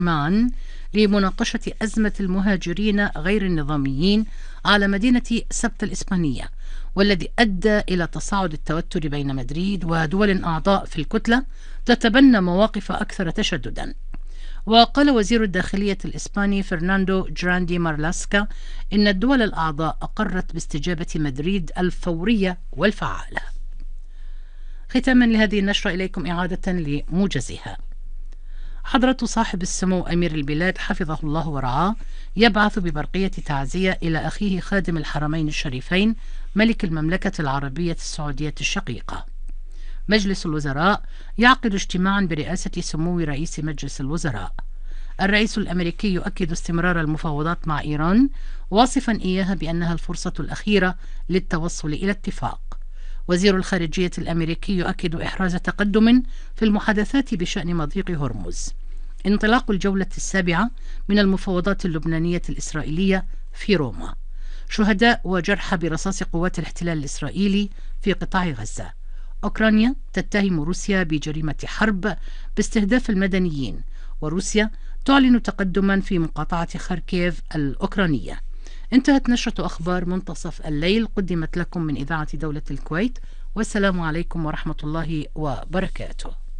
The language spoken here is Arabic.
معا لمناقشة أزمة المهاجرين غير النظاميين على مدينة سبتة الإسبانية، والذي أدى إلى تصاعد التوتر بين مدريد ودول أعضاء في الكتلة تتبنى مواقف أكثر تشددا. وقال وزير الداخلية الإسباني فرناندو جراندي مارلاسكا إن الدول الأعضاء أقرت باستجابة مدريد الفورية والفعالة. ختاما لهذه النشرة إليكم إعادة لموجزها. حضرة صاحب السمو أمير البلاد حفظه الله ورعاه يبعث ببرقية تعزية إلى أخيه خادم الحرمين الشريفين ملك المملكة العربية السعودية الشقيقة. مجلس الوزراء يعقد اجتماعا برئاسة سمو رئيس مجلس الوزراء. الرئيس الأمريكي يؤكد استمرار المفاوضات مع إيران، واصفا إياها بأنها الفرصة الأخيرة للتوصل إلى اتفاق. وزير الخارجية الأمريكي يؤكد إحراز تقدم في المحادثات بشأن مضيق هرمز. انطلاق الجولة السابعة من المفاوضات اللبنانية الإسرائيلية في روما. شهداء وجرحى برصاص قوات الاحتلال الإسرائيلي في قطاع غزة. أوكرانيا تتهم روسيا بجريمة حرب باستهداف المدنيين، وروسيا تعلن تقدما في مقاطعة خاركيف الأوكرانية. انتهت نشرة أخبار منتصف الليل، قدمت لكم من إذاعة دولة الكويت، والسلام عليكم ورحمة الله وبركاته.